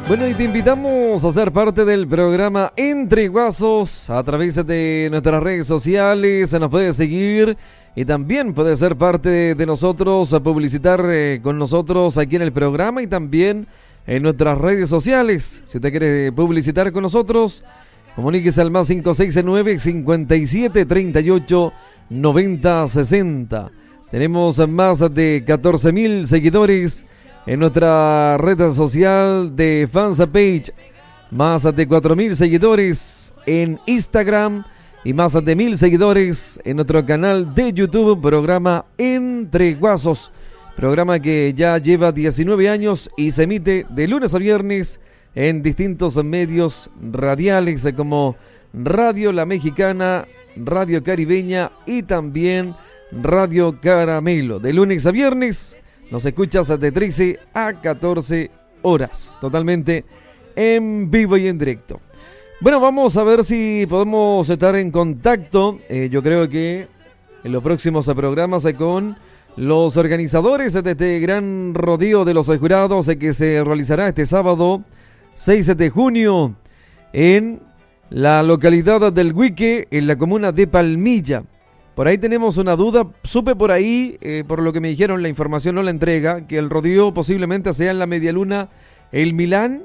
Bueno, y te invitamos a ser parte del programa Entre Guasos a través de nuestras redes sociales. Se nos puede seguir y también puede ser parte de nosotros, a publicitar con nosotros aquí en el programa y también en nuestras redes sociales. Si usted quiere publicitar con nosotros, comuníquese al más 569 57 38 90 60. Tenemos más de 14,000 seguidores en nuestra red social de Fansapage, más de 4,000 seguidores en Instagram y más de 1,000 seguidores en nuestro canal de YouTube, programa Entre Guasos, programa que ya lleva 19 años y se emite de lunes a viernes en distintos medios radiales como Radio La Mexicana, Radio Caribeña y también Radio Caramelo. De lunes a viernes nos escuchas de 13 a 14 horas, totalmente en vivo y en directo. Bueno, vamos a ver si podemos estar en contacto, yo creo que en los próximos programas con los organizadores de este gran rodeo de los jurados que se realizará este sábado 6 de junio en la localidad del Huique, en la comuna de Palmilla. Por ahí tenemos una duda, supe por ahí, por lo que me dijeron, la información no la entrega, que el rodeo posiblemente sea en la Medialuna El Milán,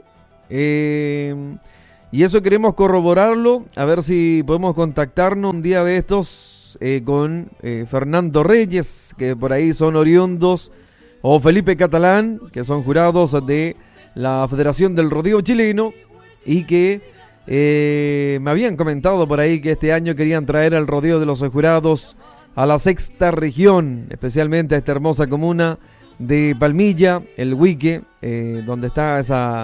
y eso queremos corroborarlo, a ver si podemos contactarnos un día de estos con Fernando Reyes, que por ahí son oriundos, o Felipe Catalán, que son jurados de la Federación del Rodeo Chileno, y que me habían comentado por ahí que este año querían traer el rodeo de los jurados a la sexta región, especialmente a esta hermosa comuna de Palmilla, el Huique, donde está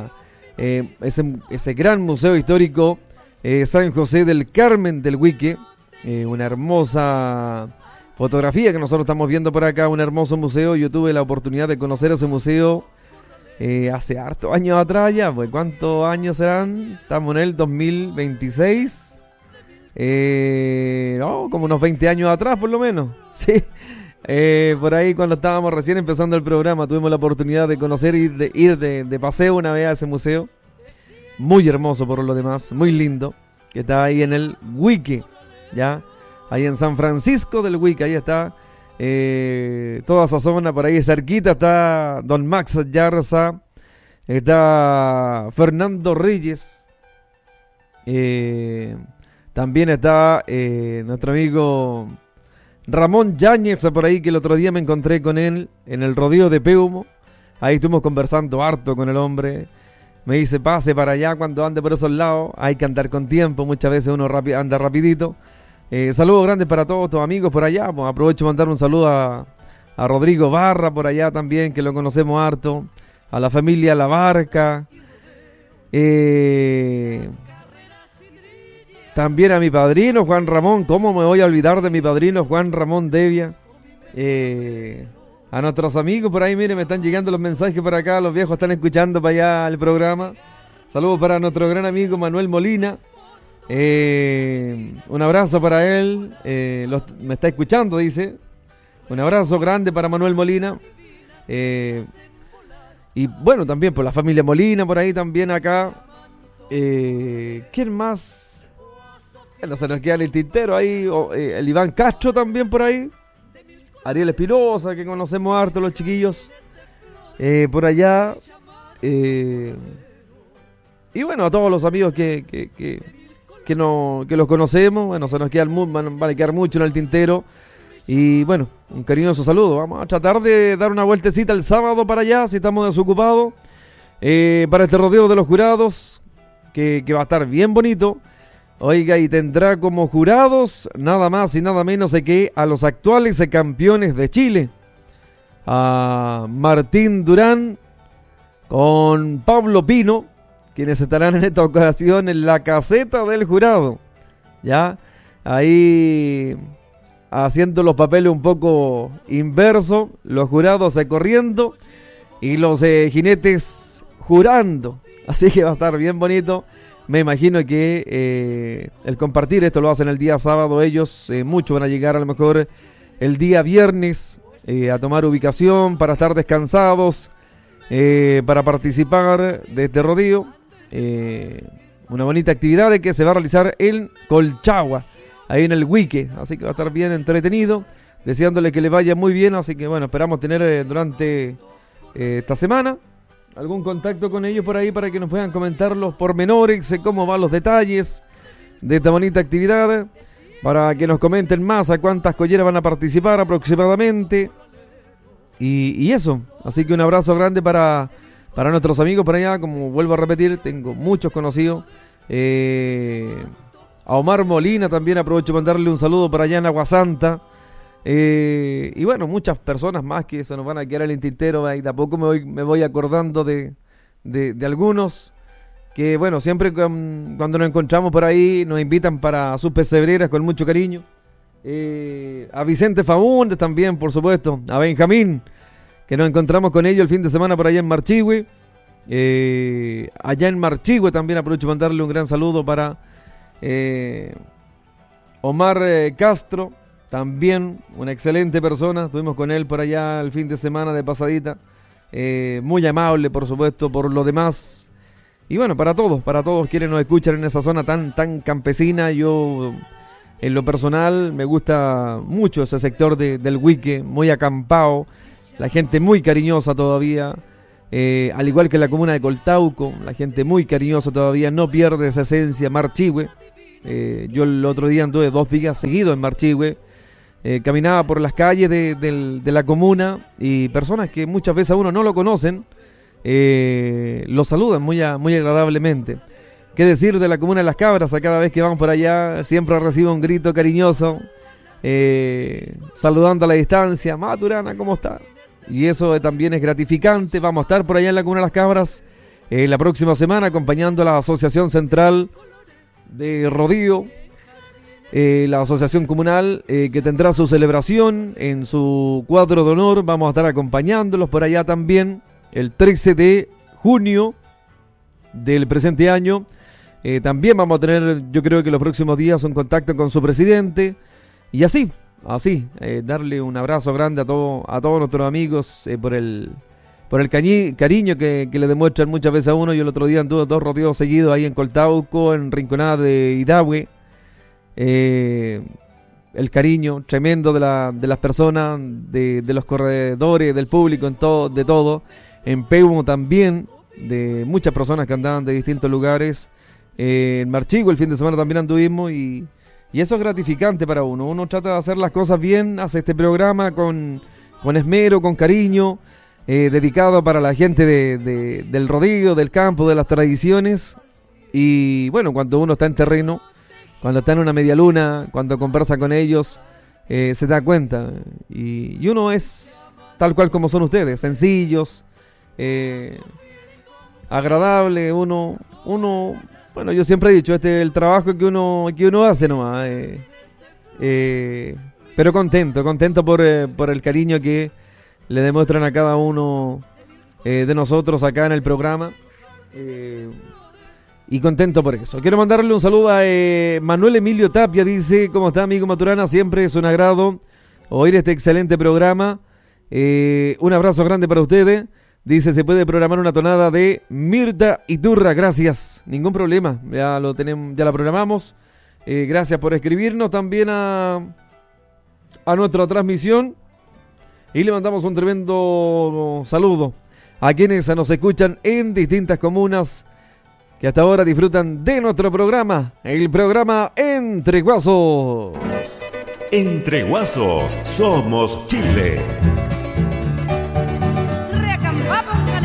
ese gran museo histórico, San José del Carmen del Huique, una hermosa fotografía que nosotros estamos viendo por acá, un hermoso museo. Yo tuve la oportunidad de conocer ese museo hace hartos años atrás ya, pues ¿cuántos años serán? Estamos en el 2026, no, como unos 20 años atrás por lo menos, sí, por ahí cuando estábamos recién empezando el programa tuvimos la oportunidad de conocer y ir de paseo una vez a ese museo, muy hermoso por lo demás, muy lindo, que está ahí en el Huique, ya, ahí en San Francisco del Huique, ahí está. Toda esa zona por ahí cerquita está don Max Yarza, está Fernando Reyes, también está nuestro amigo Ramón Yáñez por ahí, que el otro día me encontré con él en el rodeo de Peumo. Ahí estuvimos conversando harto con el hombre. Me dice, pase para allá cuando ande por esos lados, hay que andar con tiempo, muchas veces uno anda rapidito. Saludos grandes para todos tus amigos por allá. Pues aprovecho de mandar un saludo a Rodrigo Barra por allá también, que lo conocemos harto. A la familia La Barca. También a mi padrino Juan Ramón. ¿Cómo me voy a olvidar de mi padrino Juan Ramón Devia? A nuestros amigos por ahí, miren, me están llegando los mensajes por acá. Los viejos están escuchando para allá el programa. Saludos para nuestro gran amigo Manuel Molina. Un abrazo para él, me está escuchando, dice. Un abrazo grande para Manuel Molina, y bueno, también por la familia Molina por ahí también acá. ¿Quién más? No se nos queda el tintero ahí, el Iván Castro también por ahí, Ariel Espinosa, que conocemos harto los chiquillos por allá, y bueno, a todos los amigos que los conocemos. Bueno, se nos van a quedar mucho en el tintero. Y bueno, un cariñoso saludo. Vamos a tratar de dar una vueltecita el sábado para allá, si estamos desocupados, para este rodeo de los jurados, que va a estar bien bonito. Oiga, y tendrá como jurados nada más y nada menos que a los actuales campeones de Chile, a Martín Durán con Pablo Pino, quienes estarán en esta ocasión en la caseta del jurado, ya, ahí haciendo los papeles un poco inversos, los jurados corriendo y los jinetes jurando, así que va a estar bien bonito. Me imagino que el compartir esto lo hacen el día sábado ellos, muchos van a llegar a lo mejor el día viernes a tomar ubicación para estar descansados para participar de este rodeo. Una bonita actividad que se va a realizar en Colchagua, ahí en el Huique, así que va a estar bien entretenido, deseándole que le vaya muy bien, así que bueno, esperamos tener durante esta semana algún contacto con ellos por ahí para que nos puedan comentar los pormenores, cómo van los detalles de esta bonita actividad, para que nos comenten más a cuántas colleras van a participar aproximadamente, y eso, así que un abrazo grande para nuestros amigos por allá. Como vuelvo a repetir, tengo muchos conocidos, a Omar Molina también aprovecho para mandarle un saludo para allá en Aguasanta, y bueno, muchas personas más que se nos van a quedar en el tintero, y tampoco me voy acordando de algunos que bueno, siempre cuando nos encontramos por ahí nos invitan para sus pesebreras con mucho cariño, a Vicente Faúndez también, por supuesto, a Benjamín, que nos encontramos con ellos el fin de semana por allá en Marchihue. Allá en Marchihue también aprovecho para mandarle un gran saludo para Omar Castro, también una excelente persona. Estuvimos con él por allá el fin de semana de pasadita, muy amable, por supuesto, por lo demás. Y bueno, para todos quienes nos escuchan en esa zona tan campesina. Yo, en lo personal, me gusta mucho ese sector del Huique, muy acampado, la gente muy cariñosa todavía, al igual que la comuna de Coltauco, la gente muy cariñosa todavía, no pierde esa esencia. Marchihue, yo el otro día anduve 2 días seguidos en Marchihue, caminaba por las calles de la comuna, y personas que muchas veces a uno no lo conocen, lo saludan muy agradablemente. ¿Qué decir de la comuna de Las Cabras? A cada vez que vamos por allá siempre recibo un grito cariñoso, saludando a la distancia: Maturana, ¿cómo está? Y eso también es gratificante. Vamos a estar por allá en la comuna de Las Cabras la próxima semana, acompañando a la Asociación Central de Rodeo, la asociación comunal, que tendrá su celebración en su cuadro de honor. Vamos a estar acompañándolos por allá también el 13 de junio del presente año. También vamos a tener, yo creo que los próximos días, un contacto con su presidente, y así, darle un abrazo grande a todos nuestros amigos, por el cariño que le demuestran muchas veces a uno. Yo el otro día anduve 2 rodeos seguidos ahí en Coltauco, en Rinconada de Idahue. El cariño tremendo de las personas, de los corredores, del público, de todo. En Peumo también, de muchas personas que andaban de distintos lugares. En Marchihue el fin de semana también anduvimos, y eso es gratificante para uno. Uno trata de hacer las cosas bien, hace este programa con esmero, con cariño, dedicado para la gente del rodeo, del campo, de las tradiciones. Y bueno, cuando uno está en terreno, cuando está en una media luna, cuando conversa con ellos, se da cuenta. Y uno es tal cual como son ustedes, sencillos, agradable. Uno, bueno, yo siempre he dicho, este es el trabajo que uno hace nomás. Pero contento por el cariño que le demuestran a cada uno de nosotros acá en el programa. Y contento por eso. Quiero mandarle un saludo a Manuel Emilio Tapia. Dice: ¿cómo está, amigo Maturana? Siempre es un agrado oír este excelente programa. Un abrazo grande para ustedes. Dice: ¿se puede programar una tonada de Mirta Iturra? Gracias, ningún problema, ya la programamos. Gracias por escribirnos también a nuestra transmisión, y le mandamos un tremendo saludo a quienes nos escuchan en distintas comunas que hasta ahora disfrutan de nuestro programa, el programa Entre Guasos. Entre Guasos somos Chile.